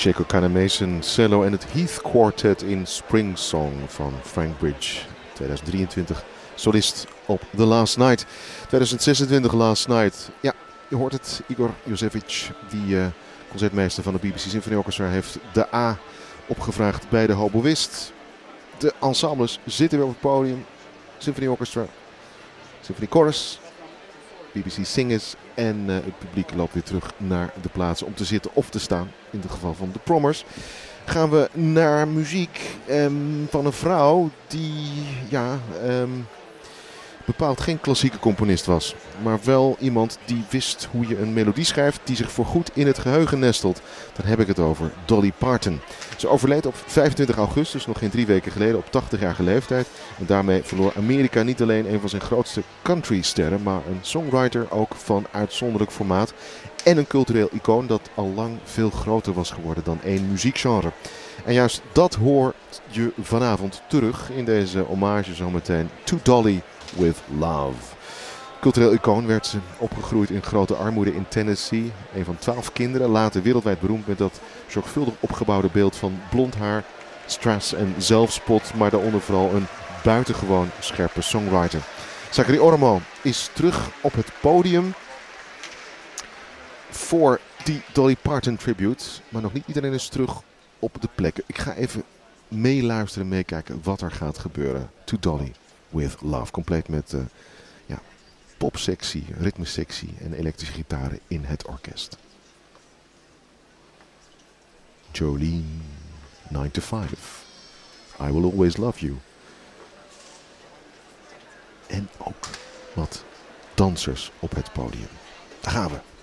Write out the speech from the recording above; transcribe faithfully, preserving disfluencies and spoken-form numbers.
Sheko Kanemason cello en het Heath Quartet in Spring Song van Frank Bridge. tweeduizend drieëntwintig solist op The Last Night. tweeduizend zesentwintig Last Night. Ja, je hoort het. Igor Josevic, die uh, concertmeester van de B B C Symphony Orchestra, heeft de A opgevraagd bij de hoboïst. De ensembles zitten weer op het podium. Symphony Orchestra, Symphony Chorus, B B C Singers en uh, het publiek loopt weer terug naar de plaatsen om te zitten of te staan. In het geval van de Prommers gaan we naar muziek um, van een vrouw die ja, um, bepaald geen klassieke componist was. Maar wel iemand die wist hoe je een melodie schrijft die zich voorgoed in het geheugen nestelt. Dan heb ik het over Dolly Parton. Ze overleed op vijfentwintig augustus, nog geen drie weken geleden, op tachtigjarige leeftijd. En daarmee verloor Amerika niet alleen een van zijn grootste countrysterren, maar een songwriter ook van uitzonderlijk formaat. En een cultureel icoon dat al lang veel groter was geworden dan één muziekgenre. En juist dat hoor je vanavond terug in deze hommage zometeen to Dolly with Love. Cultureel icoon werd ze opgegroeid in grote armoede in Tennessee. Een van twaalf kinderen, later wereldwijd beroemd met dat zorgvuldig opgebouwde beeld van blond haar, strass en zelfspot, maar daaronder vooral een buitengewoon scherpe songwriter. Zachary Ormo is terug op het podium voor die Dolly Parton tribute, maar nog niet iedereen is terug op de plekken. Ik ga even meeluisteren, meekijken wat er gaat gebeuren. To Dolly with Love, compleet met uh, ja, popsectie, ritmesectie en elektrische gitaren in het orkest. Jolene, nine to five. I will always love you. En ook wat dansers op het podium. Daar gaan we.